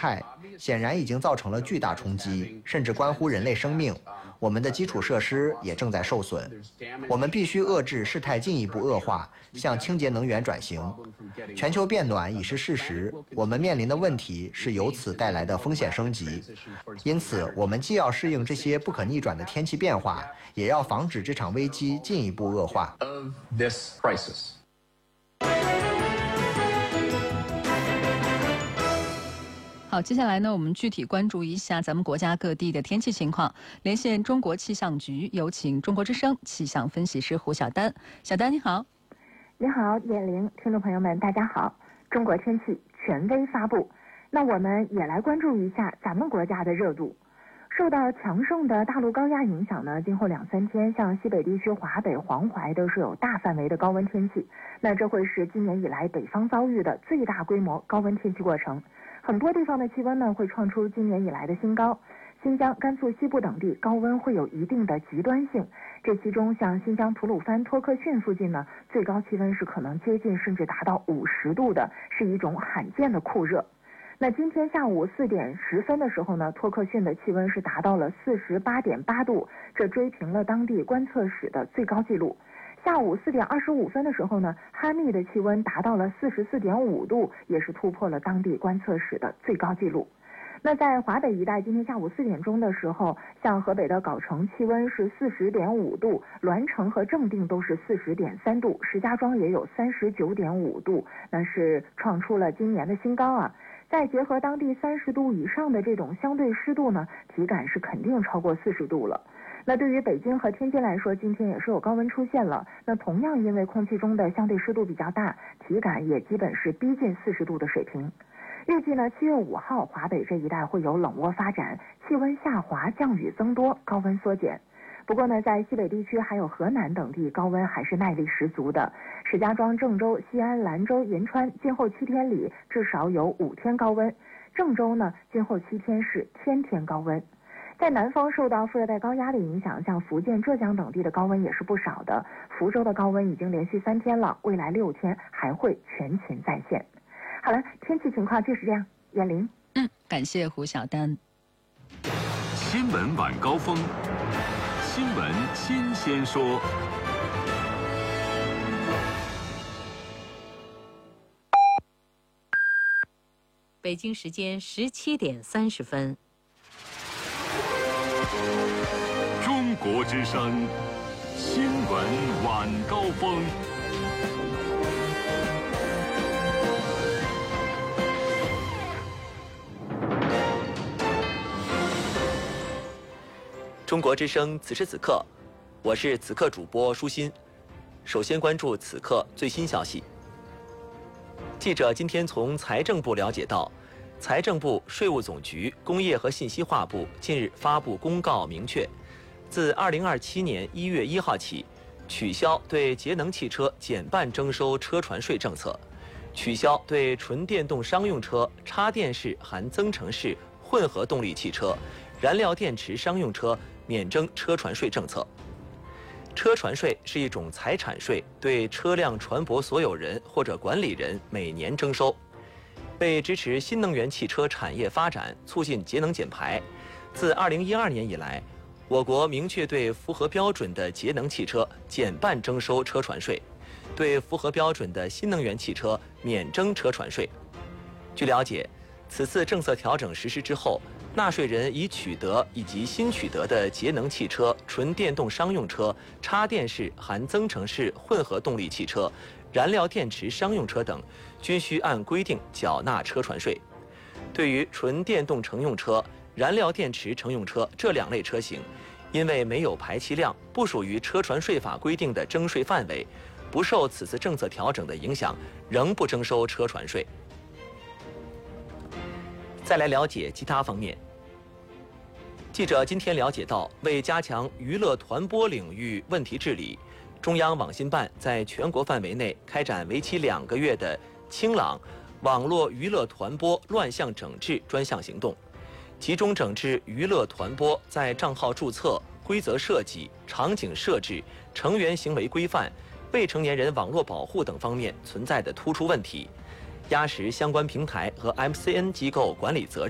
害，显然已经造成了巨大冲击，甚至关乎人类生命。我们的基础设施也正在受损。我们必须遏制事态进一步恶化，向清洁能源转型。全球变暖已是事实，我们面临的问题是由此带来的风险升级。因此，我们既要适应这些不可逆转的天气变化，也要防止这场危机进一步恶化。 好，接下来呢，我们具体关注一下咱们国家各地的天气情况。连线中国气象局，有请中国之声气象分析师胡晓丹。小丹你好。 你好，燕玲，听众朋友们，大家好。中国天气权威发布，那我们也来关注一下咱们国家的热度。受到强盛的大陆高压影响呢，今后2-3天，像西北地区、华北、黄淮都是有大范围的高温天气。那这会是今年以来北方遭遇的最大规模高温天气过程。很多地方的气温呢会创出今年以来的新高，新疆、甘肃西部等地高温会有一定的极端性。这其中像新疆吐鲁番、托克逊附近呢，最高气温是可能接近甚至达到50度的，是一种罕见的酷热。那今天下午4点10分的时候呢，托克逊的气温是达到了48.8度，这追平了当地观测史的最高纪录。下午4点25分的时候呢，哈密的气温达到了44.5度，也是突破了当地观测史的最高纪录。那在华北一带，今天下午4点钟的时候，像河北的藁城气温是40.5度，栾城和正定都是40.3度，石家庄也有39.5度，那是创出了今年的新高啊。再结合当地30度以上的这种相对湿度呢，体感是肯定超过40度了。那对于北京和天津来说，今天也是有高温出现了。那同样因为空气中的相对湿度比较大，体感也基本是逼近40度的水平。预计呢，7月5号华北这一带会有冷涡发展，气温下滑，降雨增多，高温缩减。不过呢，在西北地区还有河南等地，高温还是耐力十足的。石家庄、郑州、西安、兰州、银川，今后7天里至少有5天高温。郑州呢，今后7天是天天高温。在南方受到副热带高压的影响，像福建、浙江等地的高温也是不少的。福州的高温已经连续3天了，未来6天还会全勤在线。好了，天气情况就是这样。燕玲， 感谢胡晓丹。 新闻晚高峰，新闻新鲜说。 北京时间17点30分。 中国之声，新闻晚高峰。 中国之声，此时此刻，我是此刻主播舒心。首先关注此刻最新消息。记者今天从财政部了解到，财政部、税务总局、工业和信息化部近日发布公告，明确，自2027年1月1号起，取消对节能汽车减半征收车船税政策，取消对纯电动商用车、插电式含增程式混合动力汽车、燃料电池商用车免征车船税政策。车船税是一种财产税，对车辆船舶所有人或者管理人每年征收。为支持新能源汽车产业发展，促进节能减排，自2012年以来，我国明确对符合标准的节能汽车减半征收车船税，对符合标准的新能源汽车免征车船税。据了解，此次政策调整实施之后，纳税人已取得以及新取得的节能汽车、纯电动商用车、插电式含增程式混合动力汽车、燃料电池商用车等，均需按规定缴纳车船税。对于纯电动乘用车、燃料电池乘用车这2类车型，因为没有排气量，不属于车船税法规定的征税范围，不受此次政策调整的影响，仍不征收车船税。再来了解其他方面。记者今天了解到，为加强娱乐团播领域问题治理，中央网信办在全国范围内开展为期2个月的清朗网络娱乐团播乱象整治专项行动，集中整治娱乐团播在账号注册、规则设计、场景设置、成员行为规范、未成年人网络保护等方面存在的突出问题，压实相关平台和 MCN 机构管理责任。